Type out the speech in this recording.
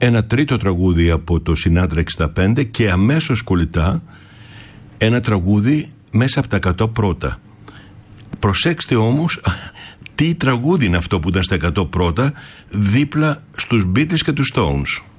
ένα τρίτο τραγούδι από το Sinatra 65 και αμέσως κολλητά ένα τραγούδι μέσα από τα 100 πρώτα. Προσέξτε όμως τι τραγούδι είναι αυτό που ήταν στα 100 πρώτα δίπλα στους Beatles και τους Stones.